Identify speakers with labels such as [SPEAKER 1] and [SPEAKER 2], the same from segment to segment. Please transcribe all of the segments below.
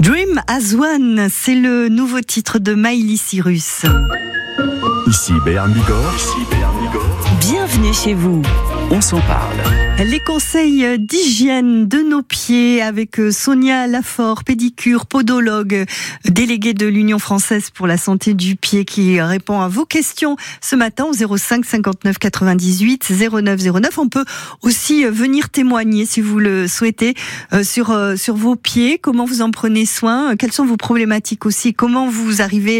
[SPEAKER 1] Dream as One, c'est le nouveau titre de Miley Cyrus.
[SPEAKER 2] Ici Béarn Bigorre.
[SPEAKER 3] Bienvenue chez vous.
[SPEAKER 2] On s'en parle.
[SPEAKER 1] Les conseils d'hygiène de nos pieds avec Sonia Lafort, pédicure, podologue, déléguée de l'Union française pour la santé du pied, qui répond à vos questions ce matin au 05 59 98 09 09. On peut aussi venir témoigner si vous le souhaitez sur vos pieds, comment vous en prenez soin, quelles sont vos problématiques aussi, comment vous arrivez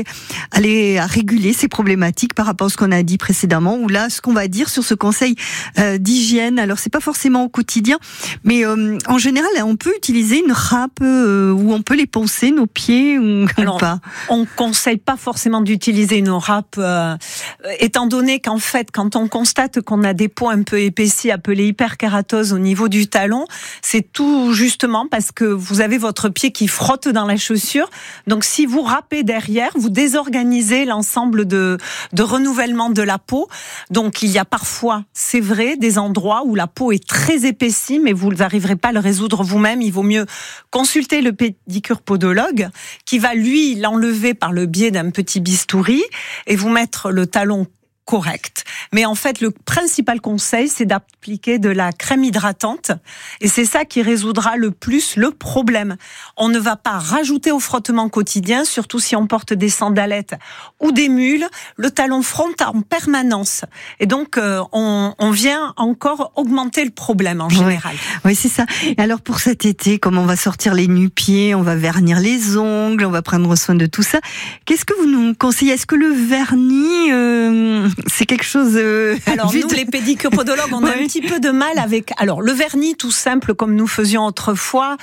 [SPEAKER 1] à réguler ces problématiques par rapport à ce qu'on a dit précédemment, ou là ce qu'on va dire sur ce conseil d'hygiène. Alors c'est pas forcément au quotidien, mais en général on peut utiliser une râpe où on peut les poncer nos pieds ou pas.
[SPEAKER 4] On conseille pas forcément d'utiliser une râpe, étant donné qu'en fait quand on constate qu'on a des peaux un peu épaissis appelées hyperkératose au niveau du talon, c'est tout justement parce que vous avez votre pied qui frotte dans la chaussure. Donc si vous râpez derrière, vous désorganisez l'ensemble de renouvellement de la peau. Donc il y a parfois, c'est vrai, des endroits où la peau est très épaissie, mais vous n'arriverez pas à le résoudre vous-même. Il vaut mieux consulter le pédicure podologue qui va lui l'enlever par le biais d'un petit bistouri et vous mettre le talon correct. Mais en fait, le principal conseil, c'est d'appliquer de la crème hydratante et c'est ça qui résoudra le plus le problème. On ne va pas rajouter au frottement quotidien, surtout si on porte des sandalettes ou des mules, le talon fronte en permanence. Et donc, on vient encore augmenter le problème en général.
[SPEAKER 1] Oui, c'est ça. Et alors, pour cet été, comme on va sortir les nu-pieds, on va vernir les ongles, on va prendre soin de tout ça. Qu'est-ce que vous nous conseillez ? Est-ce que le vernis, c'est quelque chose...
[SPEAKER 4] Alors nous, les pédicures podologues, on a un petit peu de mal avec... Alors le vernis tout simple, comme nous faisions autrefois,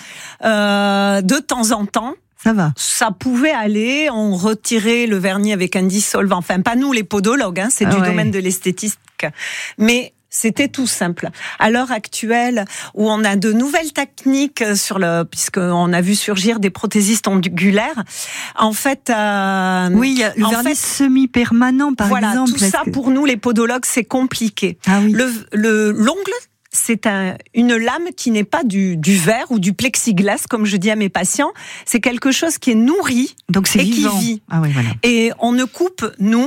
[SPEAKER 4] de temps en temps,
[SPEAKER 1] ça va.
[SPEAKER 4] Ça pouvait aller, on retirait le vernis avec un dissolvant. Enfin, pas nous les podologues, c'est du domaine de l'esthétique. Mais... c'était tout simple. À l'heure actuelle, où on a de nouvelles techniques puisqu'on a vu surgir des prothésistes ongulaires, en fait...
[SPEAKER 1] oui, il y a le vernis semi-permanent, par exemple.
[SPEAKER 4] Voilà, tout ça, pour nous, les podologues, c'est compliqué.
[SPEAKER 1] Ah oui.
[SPEAKER 4] L'ongle, c'est une lame qui n'est pas du verre ou du plexiglas, comme je dis à mes patients. C'est quelque chose qui est nourri.
[SPEAKER 1] Donc c'est vivant.
[SPEAKER 4] Qui vit.
[SPEAKER 1] Ah oui, voilà.
[SPEAKER 4] Et on ne coupe, nous,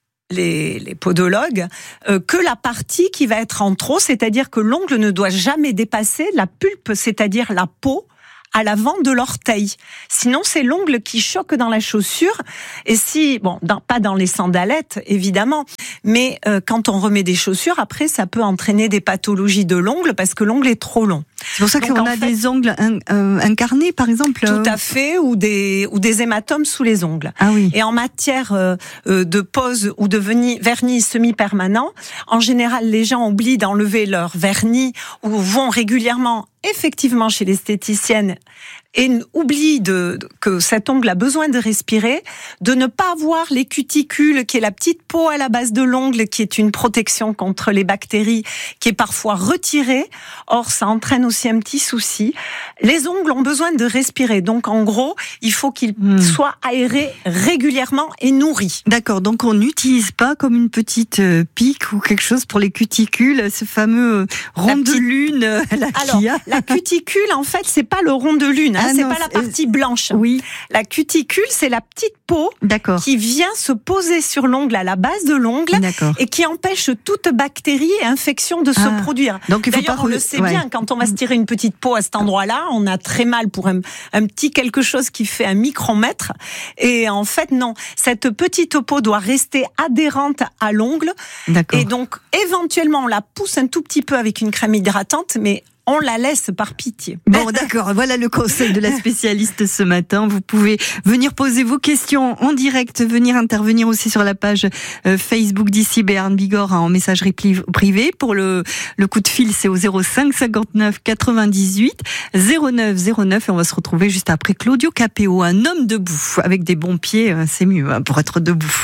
[SPEAKER 4] les podologues, que la partie qui va être en trop, c'est-à-dire que l'ongle ne doit jamais dépasser la pulpe, c'est-à-dire la peau, à l'avant de l'orteil. Sinon, c'est l'ongle qui choque dans la chaussure. Et si, pas dans les sandalettes, évidemment, mais quand on remet des chaussures, après, ça peut entraîner des pathologies de l'ongle parce que l'ongle est trop long.
[SPEAKER 1] C'est pour ça qu'on a des ongles incarnés, par exemple.
[SPEAKER 4] Tout à fait, ou des hématomes sous les ongles.
[SPEAKER 1] Ah oui.
[SPEAKER 4] Et en matière de pose ou de vernis semi-permanent, en général, les gens oublient d'enlever leur vernis ou vont régulièrement, effectivement, chez l'esthéticienne et oublie que cet ongle a besoin de respirer, de ne pas avoir les cuticules, qui est la petite peau à la base de l'ongle, qui est une protection contre les bactéries, qui est parfois retirée. Or, ça entraîne aussi un petit souci. Les ongles ont besoin de respirer. Donc, en gros, il faut qu'ils soient aérés régulièrement et nourris.
[SPEAKER 1] D'accord. Donc, on n'utilise pas comme une petite pique ou quelque chose pour les cuticules, ce fameux rond de lune.
[SPEAKER 4] Alors, la cuticule, en fait, c'est pas le rond de lune. C'est pas la partie blanche.
[SPEAKER 1] Oui.
[SPEAKER 4] La cuticule, c'est la petite peau qui vient se poser sur l'ongle, à la base de l'ongle, et qui empêche toute bactérie et infection de se produire.
[SPEAKER 1] Donc,
[SPEAKER 4] d'ailleurs, on le sait bien, quand on va se tirer une petite peau à cet endroit-là, on a très mal pour un petit quelque chose qui fait un micromètre. Et en fait, non. Cette petite peau doit rester adhérente à l'ongle.
[SPEAKER 1] D'accord.
[SPEAKER 4] Et donc, éventuellement, on la pousse un tout petit peu avec une crème hydratante, mais on la laisse par pitié.
[SPEAKER 1] Bon, d'accord. Voilà le conseil de la spécialiste ce matin. Vous pouvez venir poser vos questions en direct, venir intervenir aussi sur la page Facebook d'ici Béarn Bigorre en messagerie privée. Pour le coup de fil, c'est au 05 59 98 09 09 et on va se retrouver juste après Claudio Capéo, un homme debout. Avec des bons pieds, c'est mieux pour être debout.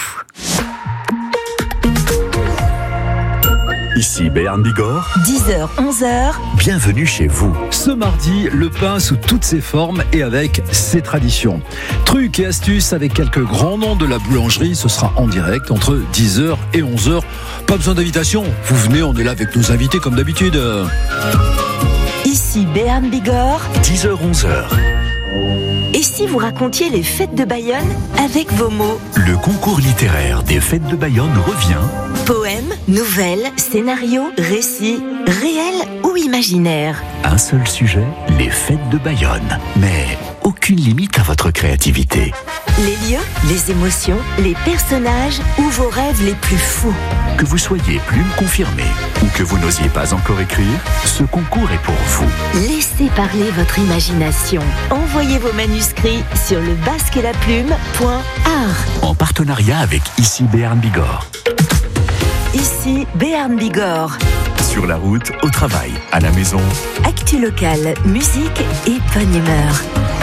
[SPEAKER 2] Ici Béarn Bigorre.
[SPEAKER 3] 10h, 11h.
[SPEAKER 2] Bienvenue chez vous.
[SPEAKER 5] Ce mardi, le pain sous toutes ses formes et avec ses traditions. Trucs et astuces avec quelques grands noms de la boulangerie. Ce sera en direct entre 10h et 11h. Pas besoin d'invitation. Vous venez, on est là avec nos invités comme d'habitude.
[SPEAKER 3] Ici Béarn Bigorre.
[SPEAKER 2] 10h, 11h.
[SPEAKER 3] Et si vous racontiez les fêtes de Bayonne avec vos mots?
[SPEAKER 2] Le concours littéraire des fêtes de Bayonne revient.
[SPEAKER 3] Poèmes, nouvelles, scénarios, récits, réels ou imaginaires?
[SPEAKER 2] Un seul sujet, les fêtes de Bayonne. Mais aucune limite à votre créativité.
[SPEAKER 3] Les lieux, les émotions, les personnages ou vos rêves les plus fous.
[SPEAKER 2] Que vous soyez plume confirmée ou que vous n'osiez pas encore écrire, ce concours est pour vous.
[SPEAKER 3] Laissez parler votre imagination. Envoyez vos manuscrits sur lebasquetlaplume.art.
[SPEAKER 2] En partenariat avec Ici Béarn Bigorre.
[SPEAKER 3] Ici Béarn Bigorre.
[SPEAKER 2] Sur la route, au travail, à la maison.
[SPEAKER 3] Actu locale, musique et bonne humeur.